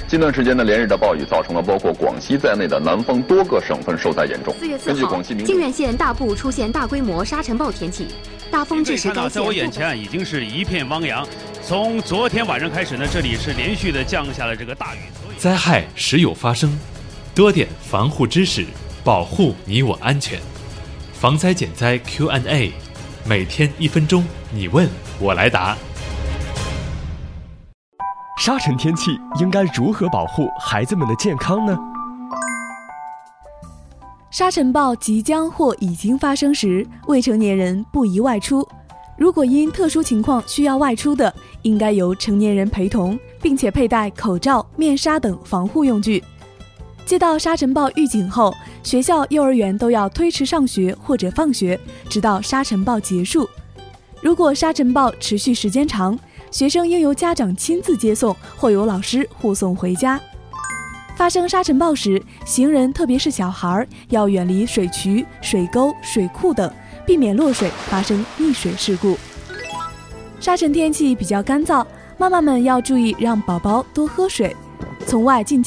近段时间的连日的暴雨造成了包括广西在内的南方多个省份受灾严重。 4月4号，靖远县大部出现大规模沙尘暴天气，大风致使该县。 在我眼前已经是一片汪洋。从昨天晚上开始呢，这里是连续的降下了这个大雨。 灾害时有发生，多点防护知识，保护你我安全。防灾减灾 Q&A， 每天1分钟，你问我来答。 沙尘天气应该如何保护孩子们的健康呢？ 沙尘暴即将或已经发生时，未成年人不宜外出。如果因特殊情况需要外出的，应该由成年人陪同，并且佩戴口罩、面纱等防护用具。接到沙尘暴预警后，学校、幼儿园都要推迟上学或者放学，直到沙尘暴结束。如果沙尘暴持续时间长，学生应由家长亲自接送或由老师护送回家。发生沙尘暴时，行人特别是小孩要远离水渠、水沟、水库等，避免落水发生溺水事故。沙尘天气比较干燥，妈妈们要注意让宝宝多喝水，从外进